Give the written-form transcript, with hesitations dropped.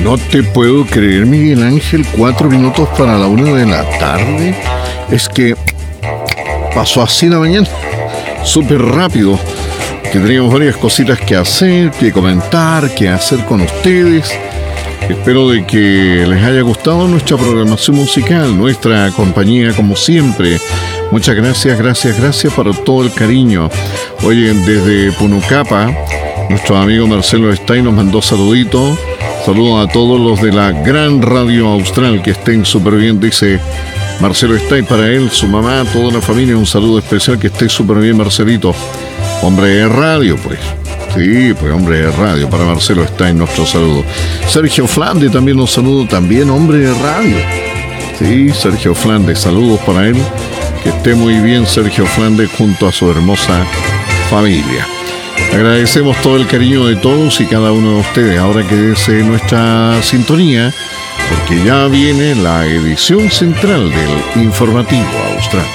No te puedo creer, Miguel Ángel, 4 minutos para la 1 de la tarde. Es que pasó así la mañana, súper rápido, que teníamos varias cositas que hacer, que comentar, que hacer con ustedes. Espero de que les haya gustado nuestra programación musical, nuestra compañía como siempre. Muchas gracias, gracias por todo el cariño. Oye, desde Punucapa, nuestro amigo Marcelo Stein nos mandó saluditos. Saludos a todos los de la gran radio austral, que estén súper bien, dice Marcelo Stein. Para él, su mamá, toda la familia, un saludo especial, que esté súper bien, Marcelito. Hombre de radio, pues. Sí, pues hombre de radio, para Marcelo Stein, nuestro saludo. Sergio Flandes también un saludo, también hombre de radio. Sí, Sergio Flandes, saludos para él. Que esté muy bien Sergio Flandes junto a su hermosa familia. Agradecemos todo el cariño de todos y cada uno de ustedes. Ahora quédese en nuestra sintonía, porque ya viene la edición central del Informativo Austral.